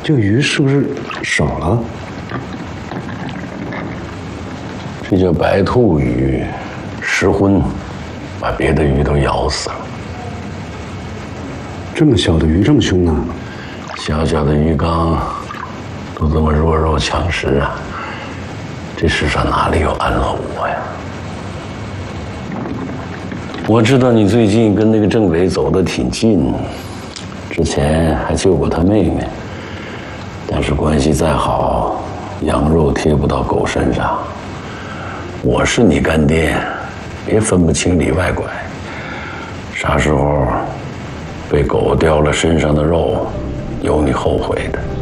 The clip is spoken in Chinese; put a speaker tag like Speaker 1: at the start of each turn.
Speaker 1: 这个鱼是不是少了？
Speaker 2: 这叫白兔鱼，失婚，把别的鱼都咬死了。
Speaker 1: 这么小的鱼这么凶呢？
Speaker 2: 小小的鱼缸都这么弱肉强食啊！这世上哪里有安乐窝呀？我知道你最近跟那个政委走得挺近，之前还救过他妹妹。但是关系再好，羊肉贴不到狗身上。我是你干爹，别分不清里外拐。啥时候被狗叼了身上的肉，有你后悔的。